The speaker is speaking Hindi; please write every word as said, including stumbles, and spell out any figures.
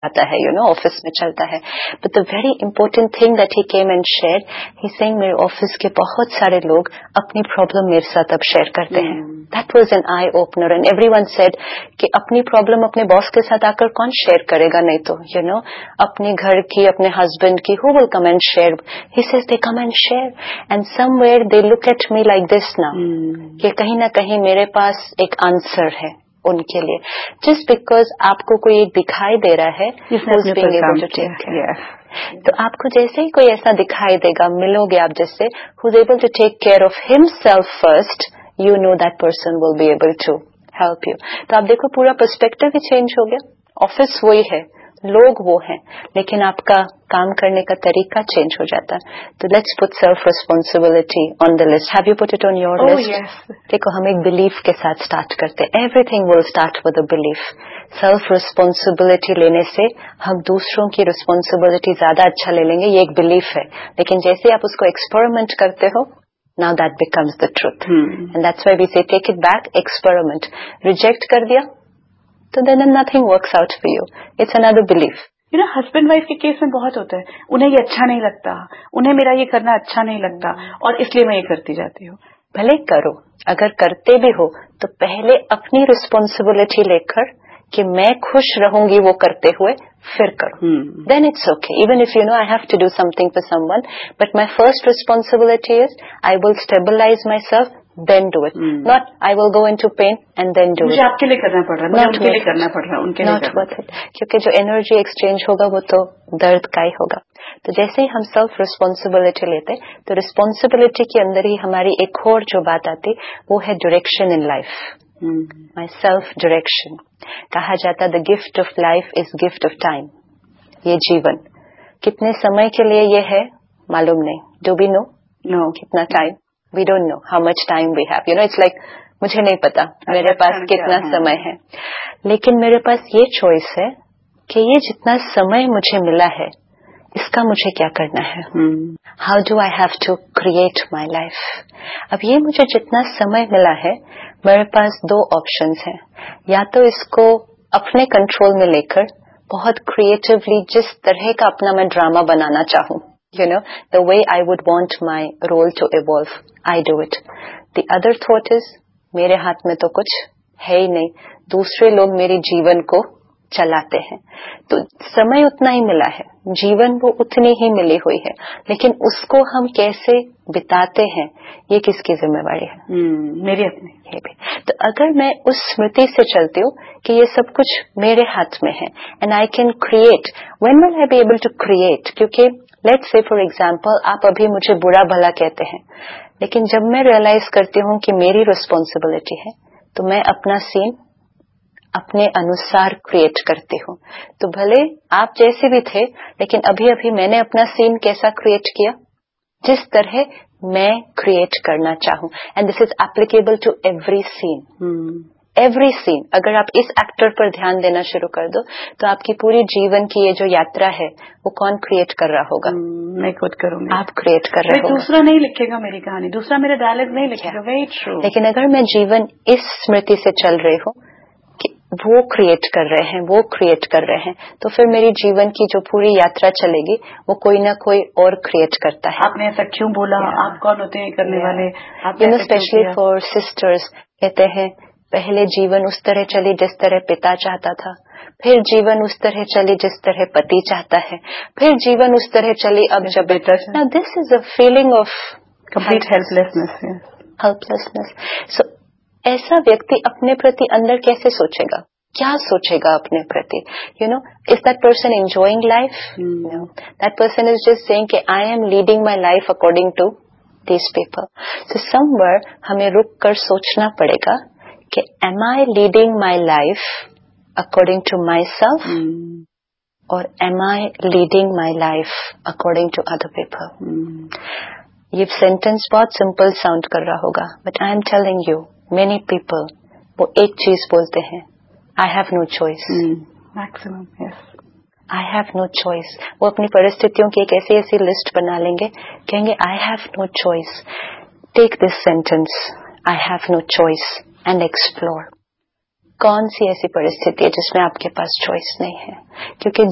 आता है, यू नो, ऑफिस में चलता है. But the very important thing that he came and share, he saying मेरे ऑफिस के बहुत सारे लोग अपनी प्रॉब्लम मेरे साथ अब शेयर करते हैं. That was an eye opener and everyone said कि अपनी प्रॉब्लम अपने बॉस के साथ आकर कौन शेयर करेगा, नहीं तो यू नो अपने घर की, अपने हस्बैंड की, who will come and share. He says they come and share and somewhere they look at me like this now, कि कहीं ना कहीं मेरे पास एक आंसर है उनके लिए, जस्ट बिकॉज आपको कोई एक दिखाई दे रहा है who's being able to take care. तो आपको जैसे ही कोई ऐसा दिखाई देगा, मिलोगे आप जिससे who's able to take care of himself first, you know that person will be able to help you. तो आप देखो पूरा पर्सपेक्टिव ही चेंज हो गया. ऑफिस वही है, लोग वो हैं, लेकिन आपका काम करने का तरीका चेंज हो जाता है. तो let's put self responsibility on the list. Have you put it on your list? देखो हम एक बिलीफ के साथ स्टार्ट करते हैं. Everything will start with a belief. Self responsibility लेने से हम दूसरों की रिस्पॉन्सिबिलिटी ज्यादा अच्छा ले लेंगे, ये एक बिलीफ है. लेकिन जैसे आप उसको एक्सपेरिमेंट करते हो, now that becomes the truth. hmm. and that's why we say take it back, experiment. Reject कर दिया तो then nothing works out for you. It's another belief. You know, husband wife के केस में बहुत होता है, उन्हें ये अच्छा नहीं लगता, उन्हें मेरा ये करना अच्छा नहीं लगता, और इसलिए मैं ये करती जाती हूँ. भले करो, अगर करते भी हो तो पहले अपनी रिस्पॉन्सिबिलिटी लेकर कि मैं खुश रहूंगी वो करते हुए, फिर करो. Then it's okay. Even if you know I have to do something for someone, but my first responsibility is I will stabilize myself, then do it. Hmm. Not I will go into pain and then do मुझे it. मुझे आपके लिए करना पड़ रहा है, मुझे उनके लिए करना पड़ रहा है, उनके लिए Not worth it. क्योंकि जो एनर्जी एक्सचेंज होगा वो तो दर्द का ही होगा. तो जैसे ही हम सेल्फ रिस्पॉन्सिबिलिटी लेते तो रिस्पॉन्सिबिलिटी के अंदर ही हमारी एक और जो बात आती वो है direction in life. My self direction. कहा जाता the gift of life is gift of time. ये जीवन कितने समय के लिए ये है मालूम नहीं. Do we know? नो. कितना time? We don't know how much time we have. You know it's like मुझे नहीं पता मेरे पास कितना समय है, लेकिन मेरे पास ये चॉइस है कि ये जितना समय मुझे मिला है इसका मुझे क्या करना है. How do I have to create my life. अब ये मुझे जितना समय मिला है, मेरे पास दो ऑप्शंस हैं. या तो इसको अपने कंट्रोल में लेकर बहुत क्रिएटिवली जिस तरह का अपना मैं ड्रामा बनाना चाहूं, you know, the way I would want my role to evolve, I do it. The other thought is, मेरे हाथ में तो कुछ है ही नहीं, दूसरे लोग मेरे जीवन को चलाते हैं. तो समय उतना ही मिला है, जीवन वो उतनी ही मिली हुई है, लेकिन उसको हम कैसे बिताते हैं ये किसकी जिम्मेवारी है? hmm, मेरी अपनी. ये भी. तो अगर मैं उस स्मृति से चलती हूँ कि ये सब कुछ मेरे हाथ में है and I can create. When will I be able to create? क्योंकि लेट्स से फॉर एग्जाम्पल आप अभी मुझे बुरा भला कहते हैं, लेकिन जब मैं रियलाइज करती हूँ कि मेरी रिस्पॉन्सिबिलिटी है तो मैं अपना सीन अपने अनुसार क्रिएट करती हूँ. तो भले आप जैसे भी थे, लेकिन अभी अभी मैंने अपना सीन कैसा क्रिएट किया, जिस तरह मैं क्रिएट करना चाहूँ. And this is applicable to every scene. Every scene. अगर आप इस एक्टर पर ध्यान देना शुरू कर दो तो आपकी पूरी जीवन की ये जो यात्रा है वो कौन क्रिएट कर रहा होगा? hmm, मैं खुद करूंगी. आप क्रिएट कर रहे हो. दूसरा नहीं लिखेगा मेरी कहानी, दूसरा मेरे डायलॉग नहीं लिखेगा. Very true. लेकिन अगर मैं जीवन इस स्मृति से चल रही हूँ कि वो क्रिएट कर रहे हैं, वो क्रिएट कर रहे हैं, तो फिर मेरी जीवन की जो पूरी यात्रा चलेगी वो कोई ना कोई और क्रिएट करता है. आपने ऐसा क्यों बोला? yeah. आप कौन होते हैं करने yeah. वाले? You know specially for sisters कहते हैं पहले जीवन उस तरह चली जिस तरह पिता चाहता था, फिर जीवन उस तरह चली जिस तरह पति चाहता है, फिर जीवन उस तरह चली अब जब बेटा. Now this is a feeling of complete helplessness. Helplessness. सो ऐसा व्यक्ति अपने प्रति अंदर कैसे सोचेगा? क्या सोचेगा अपने प्रति? You know, is that person enjoying life? No, that person is just saying कि I am leading my life according to this people. So somewhere हमें रुक कर सोचना पड़ेगा कि am I leading my life according to myself hmm. or am I leading my life according to other people? hmm. ये सेंटेंस बहुत सिंपल साउंड कर रहा होगा, but I am telling you many people वो एक चीज बोलते हैं, I have no choice. Maximum yes, I have no choice. वो अपनी परिस्थितियों की एक ऐसी ऐसी लिस्ट बना लेंगे, कहेंगे I have no choice. Take this sentence, I have no choice, and explore. कौन सी ऐसी परिस्थिति है जिसमें आपके पास चॉइस नहीं है? क्योंकि